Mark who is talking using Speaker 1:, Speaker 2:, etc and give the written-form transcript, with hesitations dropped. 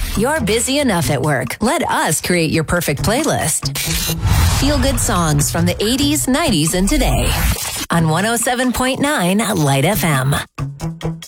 Speaker 1: You're busy enough at work. Let us create your perfect playlist. Feel good songs from the 80s, 90s, and today on 107.9 Light FM.